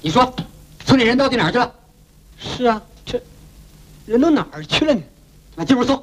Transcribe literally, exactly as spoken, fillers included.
你说，村里人到底哪儿去了？ 是啊，这人都哪儿去了呢？ 那进屋搜。